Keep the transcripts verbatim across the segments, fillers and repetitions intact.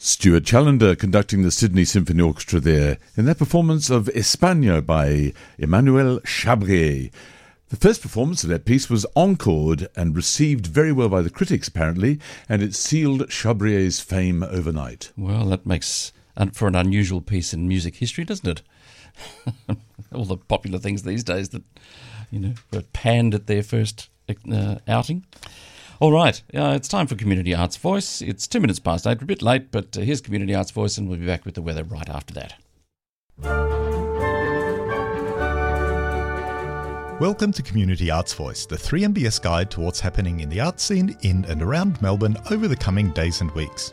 Stuart Challender conducting the Sydney Symphony Orchestra there in their performance of Espagne by Emmanuel Chabrier. The first performance of that piece was encored and received very well by the critics, apparently, and it sealed Chabrier's fame overnight. Well, that makes for an unusual piece in music history, doesn't it? All the popular things these days that, you know, were panned at their first uh, outing. All right, uh, it's time for Community Arts Voice. It's two minutes past eight, we're a bit late, but uh, here's Community Arts Voice, and we'll be back with the weather right after that. Welcome to Community Arts Voice, the three M B S guide to what's happening in the arts scene in and around Melbourne over the coming days and weeks.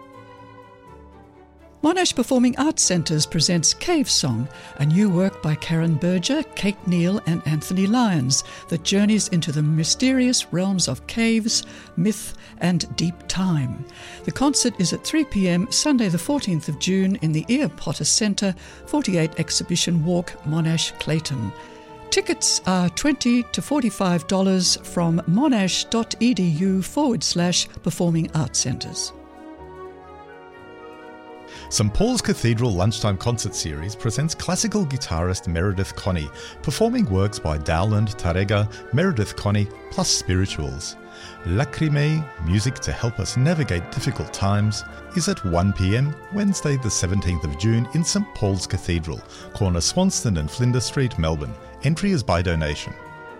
Monash Performing Arts Centres presents Cave Song, a new work by Karen Berger, Kate Neal and Anthony Lyons that journeys into the mysterious realms of caves, myth and deep time. The concert is at three p.m. Sunday the fourteenth of June in the Ian Potter Centre, forty-eight Exhibition Walk, Monash, Clayton. Tickets are twenty to forty-five dollars from monash.edu forward slash performing arts centres. Saint Paul's Cathedral Lunchtime Concert Series presents classical guitarist Meredith Connie, performing works by Dowland, Tarrega, Meredith Connie, plus spirituals. Lacrimae, music to help us navigate difficult times, is at one p.m. Wednesday the seventeenth of June in Saint Paul's Cathedral, corner Swanston and Flinders Street, Melbourne. Entry is by donation.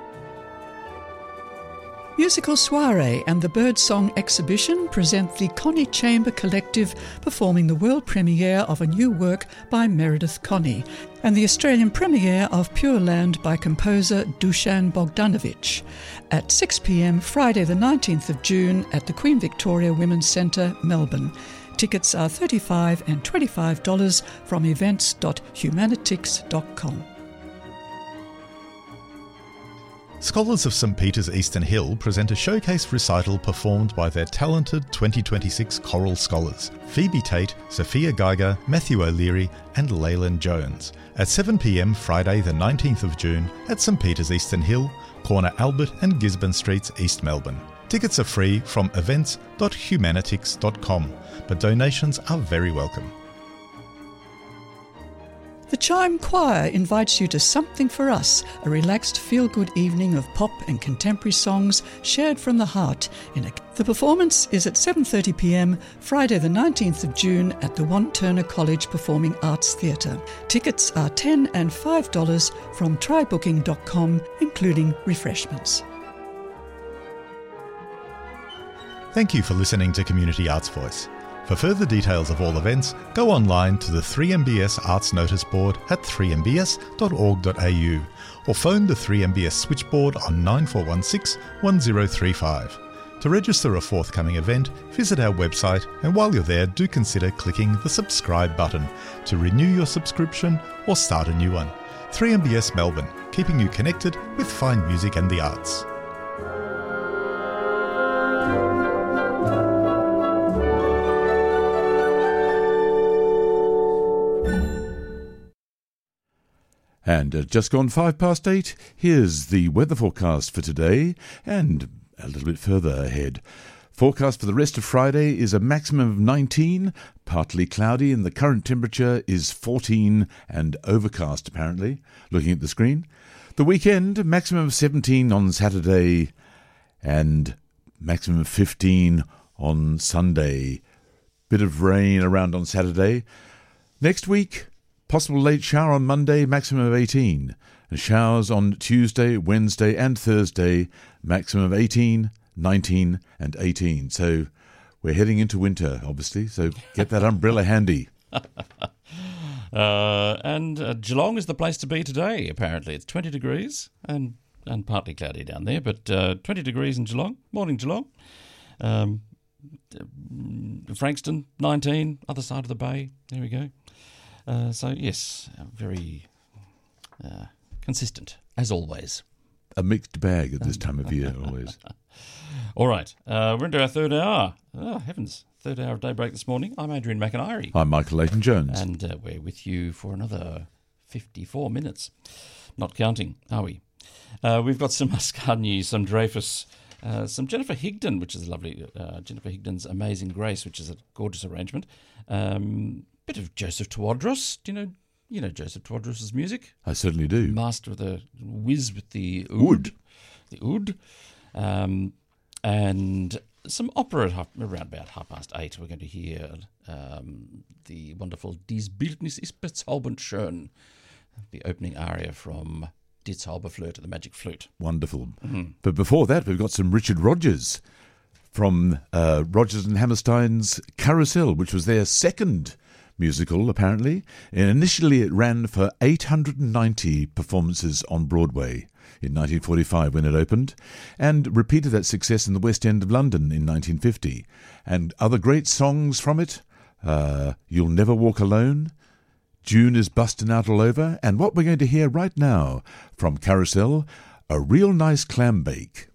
Musical Soiree and the Birdsong Exhibition present the Connie Chamber Collective performing the world premiere of a new work by Meredith Connie and the Australian premiere of Pure Land by composer Dusan Bogdanovich at six p.m. Friday the nineteenth of June at the Queen Victoria Women's Centre, Melbourne. Tickets are thirty-five dollars and twenty-five dollars from events dot humanitix dot com. Scholars of St Peter's Eastern Hill present a showcase recital performed by their talented twenty twenty-six choral scholars, Phoebe Tate, Sophia Geiger, Matthew O'Leary and Leyland Jones, at seven p.m. Friday the nineteenth of June at St Peter's Eastern Hill, corner Albert and Gisborne Streets, East Melbourne. Tickets are free from events dot humanitix dot com, but donations are very welcome. The Chime Choir invites you to Something for Us, a relaxed feel-good evening of pop and contemporary songs shared from the heart. In a... The performance is at seven thirty p.m. Friday the nineteenth of June at the One Turner College Performing Arts Theatre. Tickets are ten dollars and five dollars from try booking dot com, including refreshments. Thank you for listening to Community Arts Voice. For further details of all events, go online to the three M B S Arts Notice Board at three m b s dot org dot a u or phone the three M B S switchboard on nine four one six, one zero three five. To register a forthcoming event, visit our website, and while you're there, do consider clicking the subscribe button to renew your subscription or start a new one. three M B S Melbourne, keeping you connected with fine music and the arts. And uh, just gone five past eight, here's the weather forecast for today and a little bit further ahead. Forecast for the rest of Friday is a maximum of nineteen, partly cloudy, and the current temperature is fourteen and overcast, apparently, looking at the screen. The weekend, maximum of seventeen on Saturday and maximum of fifteen on Sunday. Bit of rain around on Saturday. Next week, possible late shower on Monday, maximum of eighteen. And showers on Tuesday, Wednesday and Thursday, maximum of eighteen, nineteen and eighteen. So we're heading into winter, obviously, so get that umbrella handy. uh, and uh, Geelong is the place to be today, apparently. It's twenty degrees and, and partly cloudy down there, but uh, twenty degrees in Geelong. Morning, Geelong. Um, Frankston, nineteen, other side of the bay. There we go. Uh, so, yes, very uh, consistent, as always. A mixed bag at this time of year, always. All right, uh, we're into our third hour. Oh, heavens, third hour of Daybreak this morning. I'm Adrian McIntyre. I'm Michael Leighton-Jones. And uh, we're with you for another fifty-four minutes. Not counting, are we? Uh, we've got some Muscat news, some Dreyfus Uh, some Jennifer Higdon, which is lovely. Uh, Jennifer Higdon's Amazing Grace, which is a gorgeous arrangement. Um, bit of Joseph Tawadros. Do you know you know Joseph Tawadros' music? I certainly do. Master of the whiz with the oud. The oud. Um, and some opera at half, around about half past eight. We're going to hear um, the wonderful Dies Bildnis ist bezaubernd schön, the opening aria from Die Zauberflöte, the Magic Flute. Wonderful. Mm-hmm. But before that, we've got some Richard Rodgers from uh, Rodgers and Hammerstein's Carousel, which was their second musical, apparently. And initially, it ran for eight hundred ninety performances on Broadway in nineteen forty-five when it opened, and repeated that success in the West End of London in nineteen fifty. And other great songs from it, uh, You'll Never Walk Alone, June is Bustin' Out All Over, and what we're going to hear right now from Carousel, A Real Nice Clam Bake.